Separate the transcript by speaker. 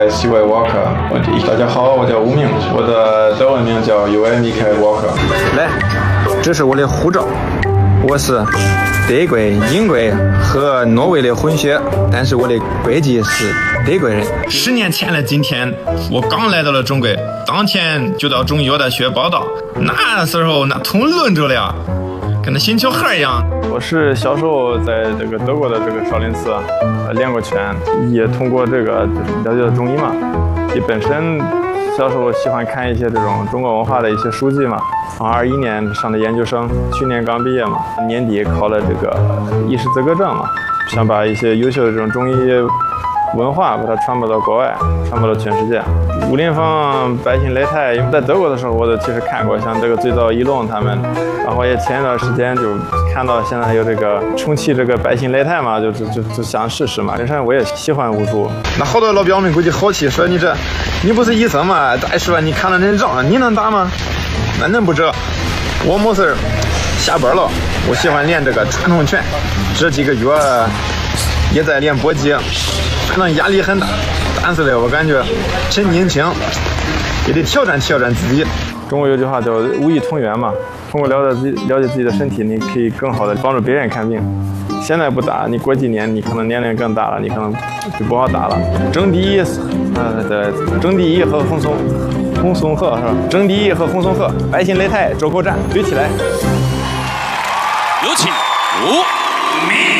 Speaker 1: CY Walker， 大家好，我叫吴明，我的德文名叫 UI Michael Walker。
Speaker 2: 来，这是我的护照，我是德国、英国和挪威的混血，但是我的国籍是德国人。10年前的今天，我刚来到了中国，当天就到中医药大学报道，那时候那通轮着了呀，跟那新球孩一样。
Speaker 3: 我是小时候在这个德国的这个少林寺练过拳，也通过这个了解了中医嘛。也本身小时候喜欢看一些这种中国文化的一些书籍嘛。21年上的研究生，去年刚毕业嘛，年底考了这个医师资格证嘛，想把一些优秀的这种中医文化把它传播到国外，传播到全世界。武林风、白心擂台，因为在德国的时候我都其实看过，像这个最早一龙他们，然后也前一段时间就看到现在还有这个重启这个白心擂台嘛，就想试试嘛。本身我也喜欢武术，
Speaker 2: 那好多老表们估计好奇说你不是医生吗？再说你看了人仗，你能打吗？那能不这？我没事下班了，我喜欢练这个传统拳，这几个月也在练搏击，反正压力很大，但是呢，我感觉趁年轻也得挑战挑战自己。
Speaker 3: 中国有句话叫“无医同源”嘛，通过了解自己的身体，你可以更好的帮助别人看病。现在不打，你过几年你可能年龄更大了，你可能就不好打了。争第一，争第一和洪松鹤是吧？争第一和洪松鹤，白心擂台周口战，对起来！
Speaker 4: 有请5。